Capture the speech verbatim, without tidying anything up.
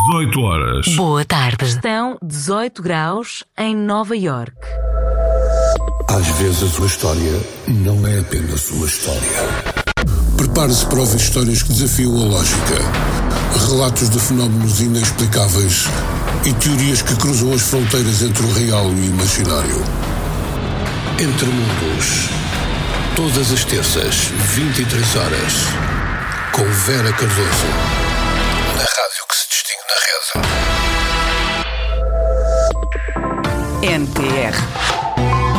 dezoito horas. Boa tarde. São dezoito graus em Nova York. Às vezes uma história não é apenas uma história. Prepare-se para ouvir histórias que desafiam a lógica. Relatos de fenómenos inexplicáveis e teorias que cruzam as fronteiras entre o real e o imaginário. Entre Mundos. Todas as terças, vinte e três horas. Com Vera Cardoso. Na rádio que se distingue na rede. N T R